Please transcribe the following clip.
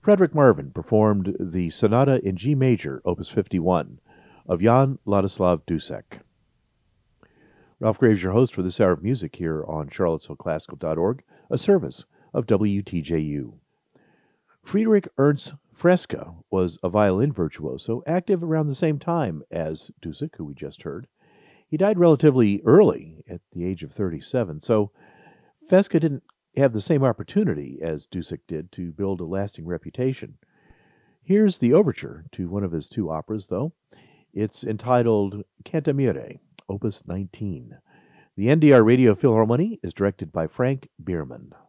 Frederick Marvin performed the Sonata in G major, Opus 51, of Jan Ladislav Dussek. Ralph Graves, your host for this hour of music here on charlottesvilleclassical.org, a service of WTJU. Friedrich Ernst Fresca was a violin virtuoso, active around the same time as Dussek, who we just heard. He died relatively early, at the age of 37, so Fresca didn't have the same opportunity as Dussek did to build a lasting reputation. Here's the overture to one of his two operas, though. It's entitled Cantamere, Opus 19. The NDR Radio Philharmonie is directed by Frank Bierman.